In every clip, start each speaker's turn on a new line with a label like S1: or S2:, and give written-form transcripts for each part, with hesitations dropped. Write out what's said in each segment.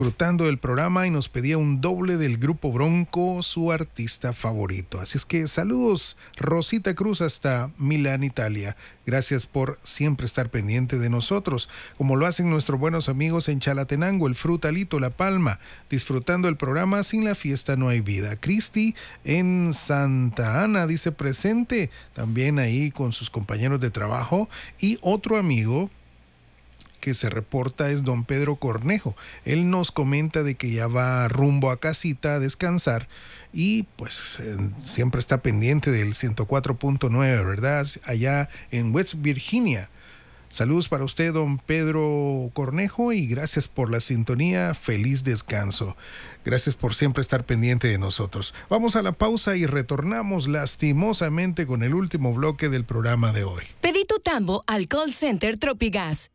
S1: disfrutando del programa y nos pedía un doble del Grupo Bronco, su artista favorito. Así es que saludos, Rosita Cruz, hasta Milán, Italia. Gracias por siempre estar pendiente de nosotros, como lo hacen nuestros buenos amigos en Chalatenango, el Frutalito, La Palma, disfrutando el programa. Sin la fiesta no hay vida. Cristi en Santa Ana dice presente, también ahí con sus compañeros de trabajo. Y otro amigo que se reporta es don Pedro Cornejo. Él nos comenta de que ya va rumbo a casita a descansar y pues siempre está pendiente del 104.9, ¿verdad? Allá en West Virginia. Saludos para usted, don Pedro Cornejo, y gracias por la sintonía. Feliz descanso. Gracias por siempre estar pendiente de nosotros. Vamos a la pausa y retornamos lastimosamente con el último bloque del programa de hoy.
S2: Pedí tu tambo al call center Tropigas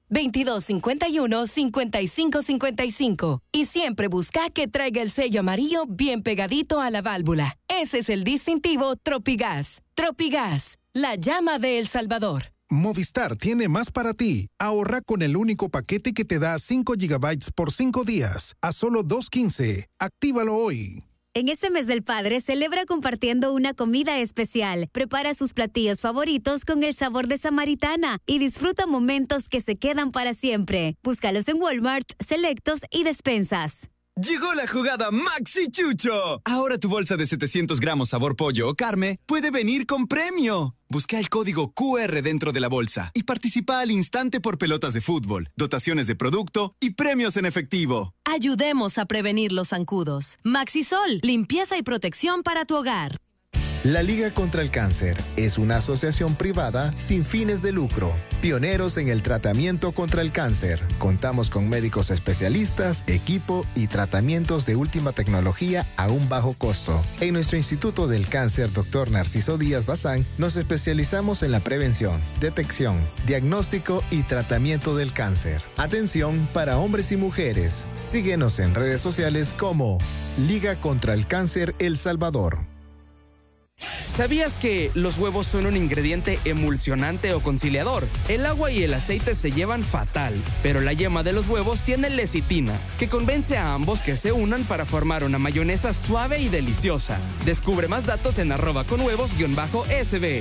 S2: 2251-5555 y siempre busca que traiga el sello amarillo bien pegadito a la válvula. Ese es el distintivo Tropigas. Tropigas, la llama de El Salvador.
S1: Movistar tiene más para ti. Ahorra con el único paquete que te da 5 GB por 5 días a solo $2.15. Actívalo hoy.
S3: En este mes del padre, celebra compartiendo una comida especial. Prepara sus platillos favoritos con el sabor de Samaritana y disfruta momentos que se quedan para siempre. Búscalos en Walmart, Selectos y Despensas.
S4: Llegó la jugada Maxi Chucho. Ahora tu bolsa de 700 gramos sabor pollo o carne puede venir con premio. Busca el código QR dentro de la bolsa y participa al instante por pelotas de fútbol, dotaciones de producto y premios en efectivo.
S2: Ayudemos a prevenir los zancudos. Maxisol, limpieza y protección para tu hogar.
S5: La Liga contra el Cáncer es una asociación privada sin fines de lucro, pioneros en el tratamiento contra el cáncer. Contamos con médicos especialistas, equipo y tratamientos de última tecnología a un bajo costo. En nuestro Instituto del Cáncer, Dr. Narciso Díaz Bazán, nos especializamos en la prevención, detección, diagnóstico y tratamiento del cáncer. Atención para hombres y mujeres. Síguenos en redes sociales como Liga contra el Cáncer El Salvador.
S6: ¿Sabías que los huevos son un ingrediente emulsionante o conciliador? El agua y el aceite se llevan fatal, pero la yema de los huevos tiene lecitina, que convence a ambos que se unan para formar una mayonesa suave y deliciosa. Descubre más datos en @conhuevos_sb.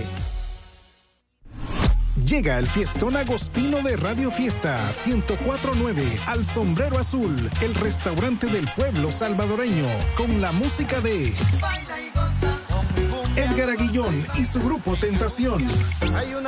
S1: Llega el fiestón agostino de Radio Fiesta 104.9 al Sombrero Azul, el restaurante del pueblo salvadoreño, con la música de Edgar Aguillón y su grupo Tentación.